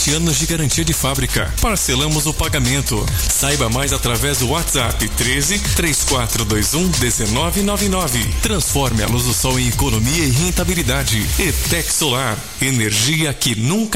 20 anos de garantia de fábrica. Parcelamos o pagamento. Saiba mais através do WhatsApp 13 3421 1999. Transforme a luz do sol em economia e rentabilidade. ETEC Solar, energia que nunca